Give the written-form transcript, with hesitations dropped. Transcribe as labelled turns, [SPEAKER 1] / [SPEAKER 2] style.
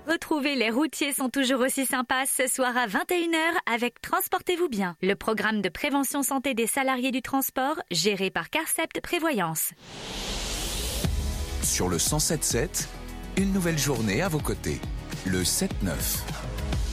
[SPEAKER 1] Retrouvez Les routiers sont toujours aussi sympas ce soir à 21h avec Transportez-vous bien, le programme de prévention santé des salariés du transport géré par Carcept Prévoyance.
[SPEAKER 2] Sur le 107.7, une nouvelle journée à vos côtés. Le 7-9.